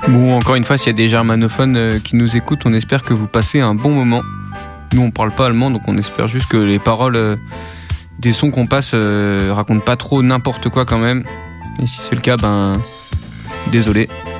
Bon, encore une fois, s'il y a des germanophones qui nous écoutent, on espère que vous passez un bon moment. Nous, on parle pas allemand, donc on espère juste que les paroles des sons qu'on passe racontent pas trop n'importe quoi quand même. Et si c'est le cas, désolé.